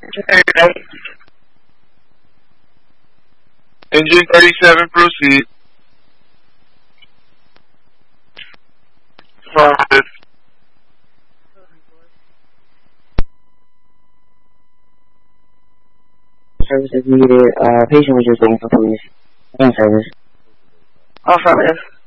Engine 37, proceed. Affirmative. Services needed. Patient was just waiting for police. In service. Affirmative.